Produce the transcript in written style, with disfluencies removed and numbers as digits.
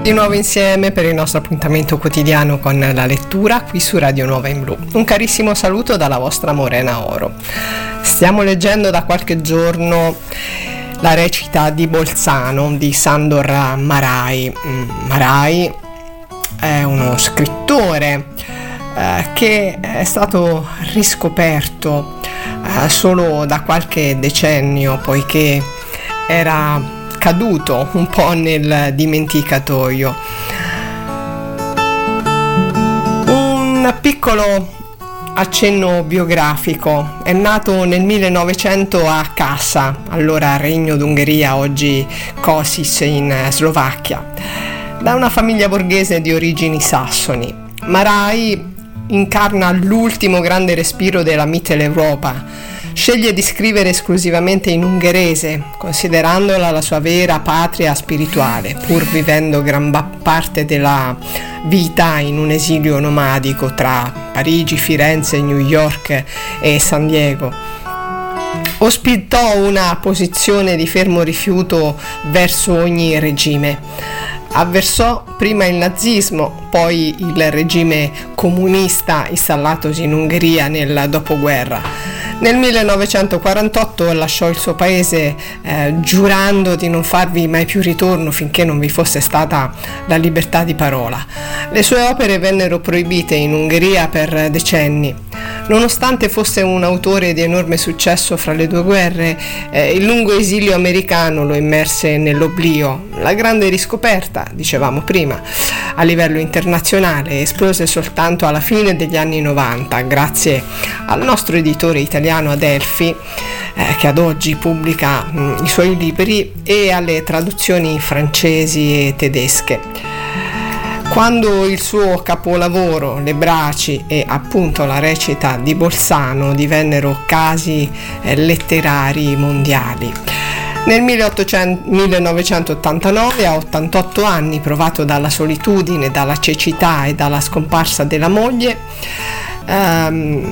Di nuovo insieme per il nostro appuntamento quotidiano con la lettura qui su Radio Nuova in Blu. Un carissimo saluto dalla vostra Morena Oro. Stiamo leggendo da qualche giorno la recita di Bolzano di Sándor Márai. Márai è uno scrittore che è stato riscoperto solo da qualche decennio, poiché era caduto un po' nel dimenticatoio. Un piccolo accenno biografico: è nato nel 1900 a Kassa, allora Regno d'Ungheria, oggi Košice in Slovacchia, da una famiglia borghese di origini sassoni. Márai incarna l'ultimo grande respiro della Mitteleuropa. Sceglie di scrivere esclusivamente in ungherese, considerandola la sua vera patria spirituale, pur vivendo gran parte della vita in un esilio nomadico tra Parigi, Firenze, New York e San Diego. Ospitò una posizione di fermo rifiuto verso ogni regime. Avversò prima il nazismo, poi il regime comunista installatosi in Ungheria nel dopoguerra. Nel 1948 lasciò il suo paese giurando di non farvi mai più ritorno finché non vi fosse stata la libertà di parola. Le sue opere vennero proibite in Ungheria per decenni. Nonostante fosse un autore di enorme successo fra le due guerre, il lungo esilio americano lo immerse nell'oblio. La grande riscoperta, dicevamo prima, a livello internazionale esplose soltanto alla fine degli anni 90, grazie al nostro editore italiano Adelphi, che ad oggi pubblica i suoi libri, e alle traduzioni francesi e tedesche. Quando il suo capolavoro, Le Braci e appunto la recita di Bolzano divennero casi letterari mondiali. Nel 1989, a 88 anni, provato dalla solitudine, dalla cecità e dalla scomparsa della moglie,